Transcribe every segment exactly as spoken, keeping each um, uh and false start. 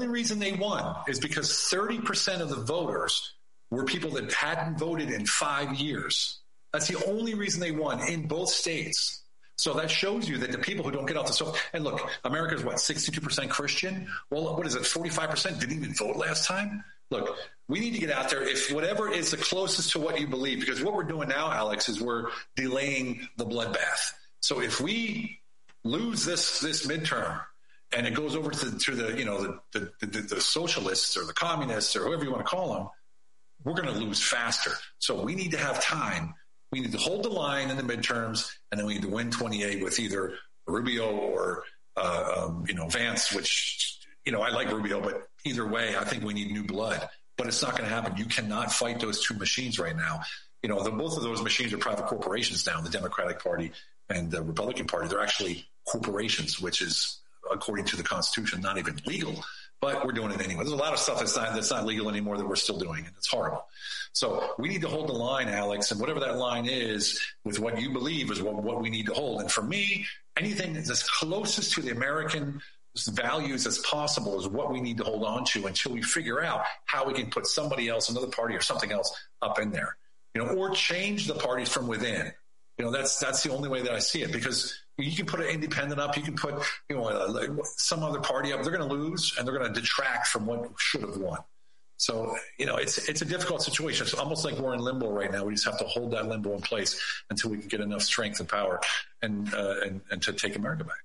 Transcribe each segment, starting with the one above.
only reason they won is because thirty percent of the voters were people that hadn't voted in five years. That's the only reason they won in both states. So that shows you that the people who don't get off the sofa, and look, America's what, sixty-two percent Christian? Well, what is it, forty-five percent didn't even vote last time? Look, we need to get out there, if whatever is the closest to what you believe, because what we're doing now, Alex, is we're delaying the bloodbath. So if we lose this this midterm and it goes over to, to the, you know, the, the, the, the socialists or the communists or whoever you want to call them, we're going to lose faster. So we need to have time. We need to hold the line in the midterms, and then we need to win twenty-eight with either Rubio or, uh, um, you know, Vance, which, you know, I like Rubio, but either way, I think we need new blood. But it's not going to happen. You cannot fight those two machines right now. You know, the, both of those machines are private corporations now, the Democratic Party and the Republican Party. They're actually corporations, which is, according to the Constitution, not even legal. But we're doing it anyway. There's a lot of stuff that's not that's not legal anymore that we're still doing, and it's horrible. So we need to hold the line, Alex, and whatever that line is with what you believe is what, what we need to hold. And for me, anything that's as closest to the American values as possible is what we need to hold on to until we figure out how we can put somebody else, another party or something else up in there, you know, or change the parties from within. You know, that's that's the only way that I see it, because you can put an independent up, you can put, you know, uh, some other party up. They're going to lose, and they're going to detract from what should have won. So, you know, it's it's a difficult situation. It's almost like we're in limbo right now. We just have to hold that limbo in place until we can get enough strength and power and uh, and, and to take America back.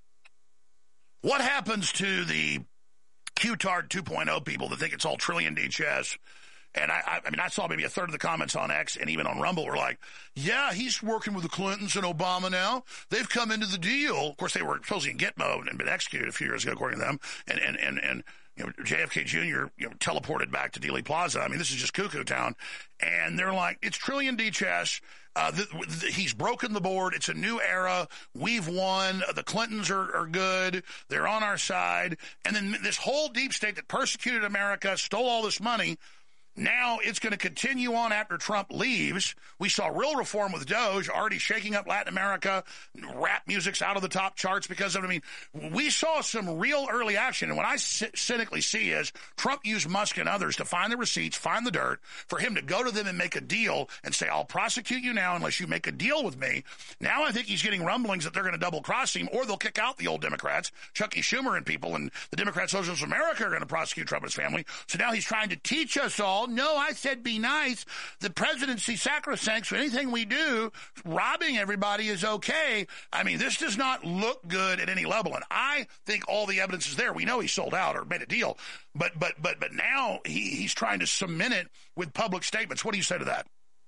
What happens to the Q-Tard two point oh people that think it's all trillion D chess? And I, I mean, I saw maybe a third of the comments on X and even on Rumble were like, yeah, he's working with the Clintons and Obama now. They've come into the deal. Of course, they were supposedly in Gitmo and been executed a few years ago, according to them. And, and, and, and you know, J F K Junior, you know, teleported back to Dealey Plaza. I mean, this is just cuckoo town. And they're like, it's trillion D chess. Uh, the, the, he's broken the board. It's a new era. We've won. The Clintons are, are good. They're on our side. And then this whole deep state that persecuted America, stole all this money, now it's going to continue on after Trump leaves. We saw real reform with Doge already shaking up Latin America. Rap music's out of the top charts because of it. I mean, we saw some real early action. And what I c- cynically see is Trump used Musk and others to find the receipts, find the dirt, for him to go to them and make a deal and say, I'll prosecute you now unless you make a deal with me. Now I think he's getting rumblings that they're going to double cross him, or they'll kick out the old Democrats, Chucky Schumer and people, and the Democrats, Socialists of America are going to prosecute Trump and his family. So now he's trying to teach us all, no, I said be nice. The presidency sacrosanct, so anything we do, robbing everybody is okay. I mean, this does not look good at any level. And I think all the evidence is there. We know he sold out or made a deal. But but but but now he, he's trying to cement it with public statements. What do you say to that?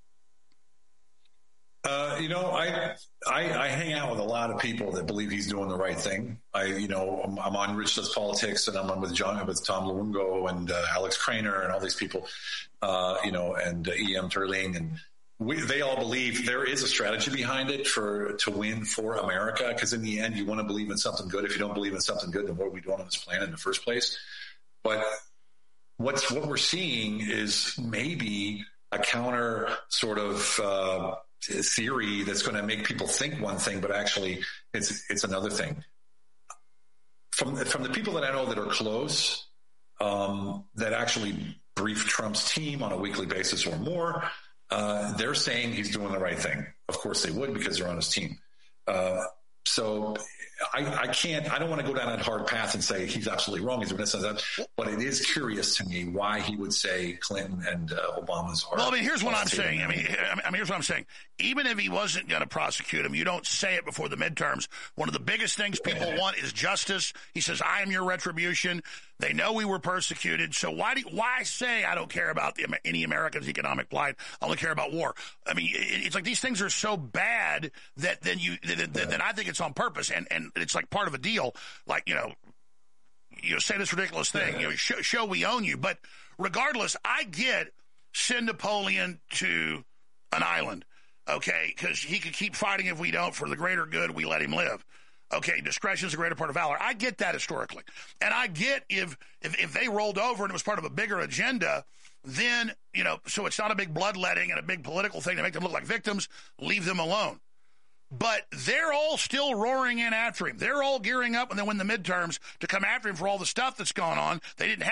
Uh, you know, I, I I hang out with a lot of people that believe he's doing the right thing. I, you know, I'm, I'm on Rich Does Politics, and I'm on with John, with Tom Luongo and uh, Alex Craner and all these people, uh, you know, and uh, E M Turling, and we, they all believe there is a strategy behind it for to win for America. Because in the end, you want to believe in something good. If you don't believe in something good, then what are we doing on this planet in the first place? But what's what we're seeing is maybe a counter sort of uh, theory that's going to make people think one thing, but actually it's it's another thing. From from the people that I know that are close, um, that actually brief Trump's team on a weekly basis or more, uh, they're saying he's doing the right thing. Of course they would, because they're on his team. Uh, so I, I can't, I don't want to go down that hard path and say he's absolutely wrong. He's doing this and that, but it is curious to me why he would say Clinton and uh, Obama's are. Well, I mean, here's what I'm saying. I mean, I mean, here's what I'm saying. Even if he wasn't going to prosecute him, you don't say it before the midterms. One of the biggest things people want is justice. He says, I am your retribution. They know we were persecuted. So why do why say I don't care about the, any Americans' economic plight? I only care about war. I mean, it, it's like these things are so bad that then you that, that, that I think it's on purpose, and, and it's like part of a deal. Like, you know, you know, say this ridiculous thing, you know, show, show we own you. But regardless, I get send Napoleon to an island, okay, because he could keep fighting if we don't. For the greater good, we let him live. Okay, discretion is a greater part of valor. I get that historically. And I get if, if if they rolled over and it was part of a bigger agenda, then, you know, so it's not a big bloodletting and a big political thing to make them look like victims, leave them alone. But they're all still roaring in after him. They're all gearing up when they win the midterms to come after him for all the stuff that's gone on. They didn't have